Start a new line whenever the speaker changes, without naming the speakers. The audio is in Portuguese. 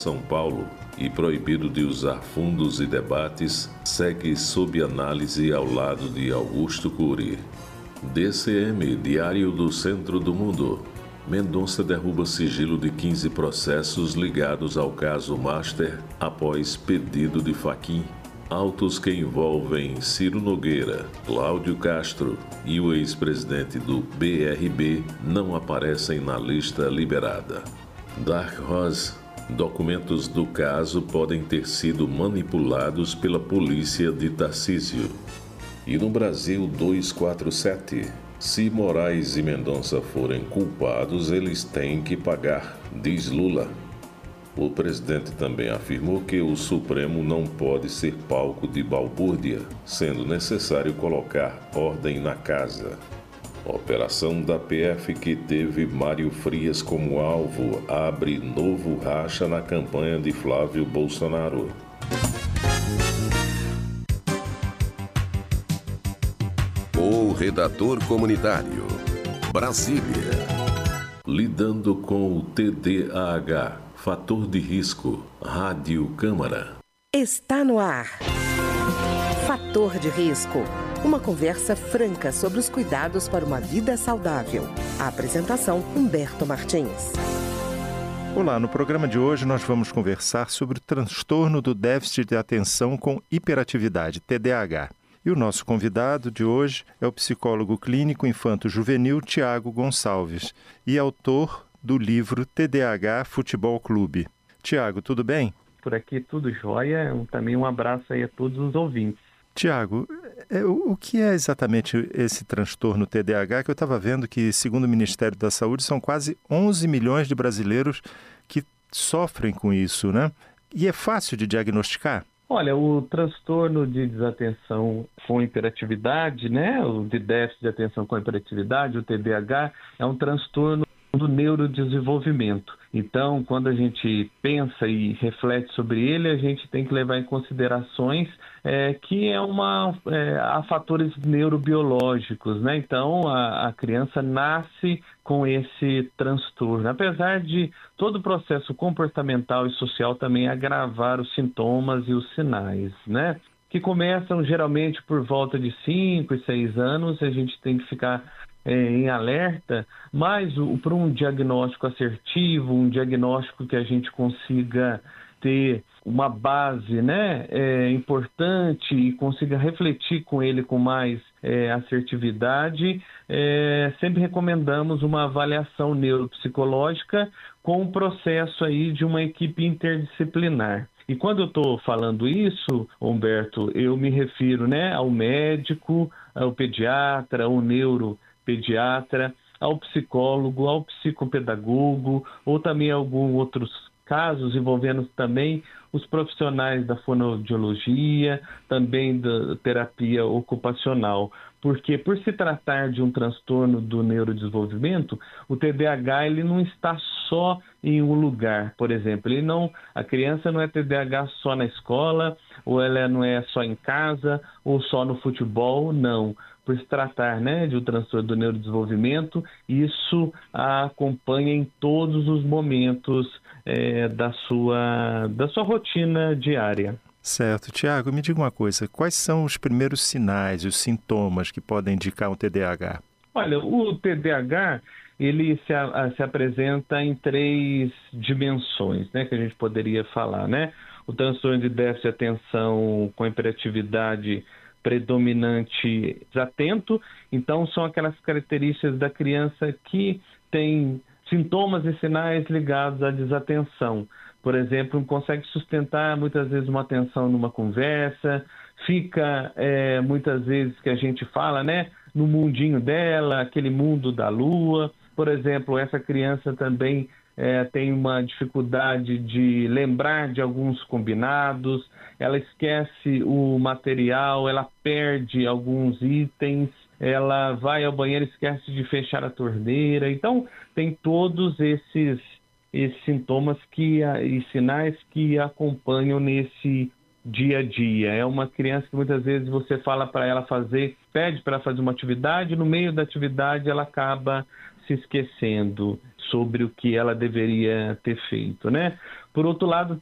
São Paulo e proibido de usar fundos e debates, segue sob análise ao lado de Augusto Cury. DCM, Diário do Centro do Mundo. Mendonça derruba sigilo de 15 processos ligados ao caso Master após pedido de Fachin. Autos que envolvem Ciro Nogueira, Cláudio Castro e o ex-presidente do BRB não aparecem na lista liberada. Dark Horse. Documentos do caso podem ter sido manipulados pela polícia de Tarcísio. E no Brasil 247, se Moraes e Mendonça forem culpados, eles têm que pagar, diz Lula. O presidente também afirmou que o Supremo não pode ser palco de balbúrdia, sendo necessário colocar ordem na casa. Operação da PF que teve Mário Frias como alvo abre novo racha na campanha de Flávio Bolsonaro.
O redator comunitário. Brasília.
Lidando com o TDAH, fator de risco, Rádio Câmara.
Está no ar. Fator de risco. Uma conversa franca sobre os cuidados para uma vida saudável. A apresentação, Humberto Martins.
Olá, no programa de hoje nós vamos conversar sobre o transtorno do déficit de atenção com hiperatividade, TDAH. E o nosso convidado de hoje é o psicólogo clínico infanto-juvenil Tiago Gonçalves e autor do livro TDAH Futebol Clube. Tiago, tudo bem?
Por aqui tudo jóia. Também um abraço aí a todos os ouvintes.
Tiago, o que é exatamente esse transtorno TDAH? Que eu estava vendo que, segundo o Ministério da Saúde, são quase 11 milhões de brasileiros que sofrem com isso, né? E é fácil de diagnosticar?
Olha, o transtorno de desatenção com hiperatividade, né? O de déficit de atenção com hiperatividade, o TDAH, é um transtorno do neurodesenvolvimento. Então, quando a gente pensa e reflete sobre ele, a gente tem que levar em considerações que há fatores neurobiológicos, né? Então, a criança nasce com esse transtorno, apesar de todo o processo comportamental e social também agravar os sintomas e os sinais, né? Que começam geralmente por volta de 5 e 6 anos, a gente tem que ficar em alerta, mas para um diagnóstico assertivo, um diagnóstico que a gente consiga ter uma base, né, importante e consiga refletir com ele com mais assertividade, sempre recomendamos uma avaliação neuropsicológica com o processo aí de uma equipe interdisciplinar. E quando eu estou falando isso, Humberto, eu me refiro, né, ao médico, ao pediatra, ao neuropediatra, ao psicólogo, ao psicopedagogo, ou também alguns outros casos envolvendo também os profissionais da fonoaudiologia, também da terapia ocupacional. Porque por se tratar de um transtorno do neurodesenvolvimento, o TDAH ele não está só em um lugar, por exemplo. A criança não é TDAH só na escola, ou ela não é só em casa, ou só no futebol, não. Por se tratar, né, de um transtorno do neurodesenvolvimento, isso a acompanha em todos os momentos da sua rotina diária.
Certo. Tiago, me diga uma coisa, quais são os primeiros sinais, os sintomas que podem indicar um TDAH?
Olha, o TDAH, ele se apresenta em 3 dimensões, né, que a gente poderia falar, né? O transtorno de déficit de atenção com hiperatividade predominante desatento, então são aquelas características da criança que tem sintomas e sinais ligados à desatenção. Por exemplo, não consegue sustentar muitas vezes uma atenção numa conversa, fica muitas vezes que a gente fala, né, no mundinho dela, aquele mundo da lua. Por exemplo, essa criança também tem uma dificuldade de lembrar de alguns combinados, ela esquece o material, ela perde alguns itens, ela vai ao banheiro e esquece de fechar a torneira. Então, tem todos esses sintomas e sinais que acompanham nesse dia a dia. É uma criança que muitas vezes você fala para ela pede para ela fazer uma atividade, no meio da atividade ela acaba se esquecendo sobre o que ela deveria ter feito, né? Por outro lado,